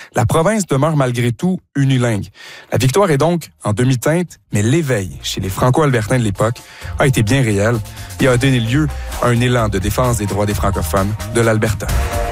la province demeure malgré tout unilingue. La victoire est donc en demi-teinte, mais l'éveil chez les Franco-Albertains de l'époque a été bien réel et a donné lieu à un élan de défense des droits des francophones de l'Alberta.